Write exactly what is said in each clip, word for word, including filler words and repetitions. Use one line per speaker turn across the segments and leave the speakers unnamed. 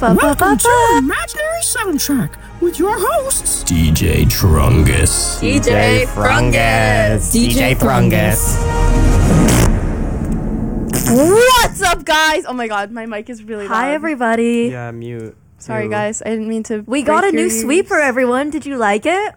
Welcome to Imaginary Soundtrack with your hosts,
D J Trungus.
D J Frungus.
D J Frungus.
What's up, guys? Oh my god, my mic is really loud.
Hi, everybody.
Yeah, mute.
Sorry,
too.
guys. I didn't mean to.
We got a
break
new
your
sweeper,
ears.
everyone. Did you like it?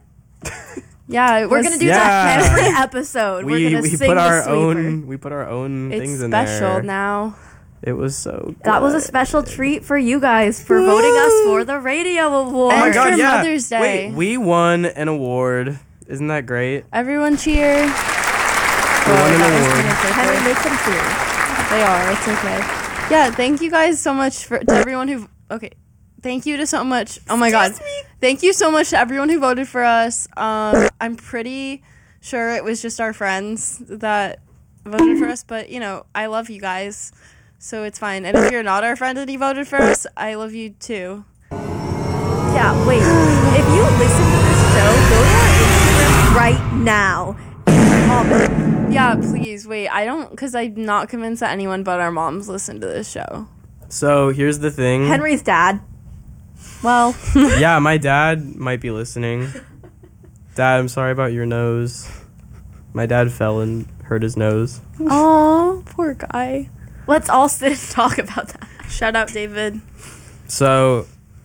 Yeah, it
We're
was,
gonna do
Yeah.
that every episode.
We
We're gonna
we
sing
put
the
our
sweeper.
own we put our own
It's
things in
special
there.
now.
It was so good.
That was a special treat for you guys for voting us for the radio award.
Oh my
And
god,
for
yeah.
Mother's Day.
Wait, we won an award. Isn't that great?
Everyone cheer.
We won an
that was
award.
kind of
Henry,
quick.
make some cheers.
They are. It's okay. Yeah, thank you guys so much for to everyone who. Okay, thank you to so much. Oh my god, thank you so much to everyone who voted for us. Um, I'm pretty sure it was just our friends that voted for us, but you know, I love you guys, so it's fine. And if you're not our friend and you voted for us, I love you too.
Yeah, wait. If you listen to this show, go to our Instagram right now and comment.
Yeah, please wait. I don't, because I'm not convinced that anyone but our moms listen to this show.
So here's the thing.
Henry's dad.
Well,
Yeah, my dad might be listening. Dad, I'm sorry about your nose. My dad fell and hurt his nose.
oh, poor guy.
Let's all sit and talk about that.
Shout out, David.
So,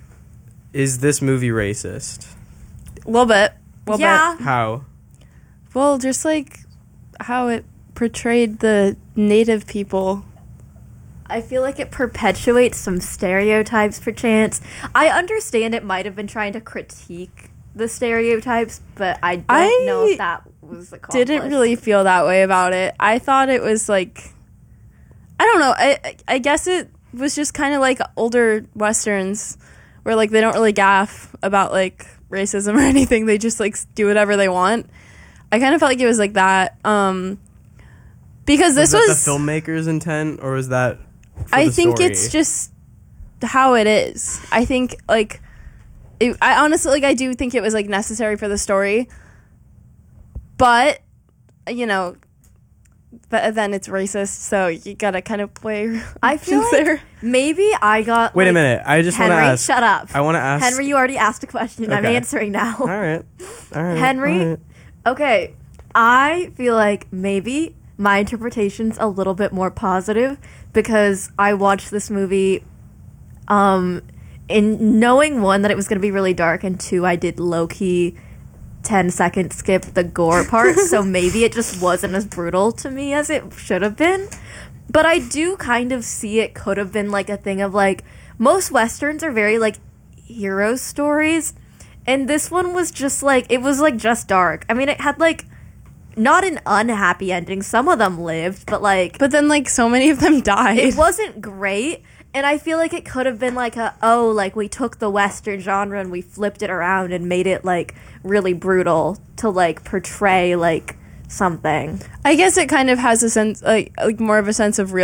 is this movie racist?
A little bit. Little
Yeah.
bit.
How?
Well, just like how it portrayed the native people.
I feel like it perpetuates some stereotypes, perchance. I understand it might have been trying to critique the stereotypes, but I don't
I
know if that was accomplished.
Didn't really feel that way about it. I thought it was like, I don't know. I I- I guess it was just kind of like older westerns, where like they don't really gaff about like racism or anything. They just like do whatever they want. I kind of felt like it was like that. Um, because this
was,
was
that the filmmaker's intent, or was that? For
I
the
think
story?
it's just how it is. I think like it, I honestly like I do think it was like necessary for the story, but you know, but then it's racist, so you gotta kind of play.
I feel
options
like
there.
maybe I got.
Wait a
like,
minute. I just want to
Henry,
ask.
shut up.
I want to ask.
Henry, you already asked a question. I'm
Okay.
answering now.
All right. All right.
Henry,
all right.
okay. I feel like maybe my interpretation's a little bit more positive because I watched this movie um, in knowing, one, that it was going to be really dark, and two, I did low-key ten second skip the gore part, so maybe it just wasn't as brutal to me as it should have been. But I do kind of see it could have been like a thing of like, most westerns are very like hero stories, and this one was just like, it was like just dark. I mean, it had like not an unhappy ending. Some of them lived, but like
But then like so many of them died.
it wasn't great. And I feel like it could have been like a, oh, like we took the Western genre and we flipped it around and made it like really brutal to like portray like something.
I guess it kind of has a sense like like more of a sense of real.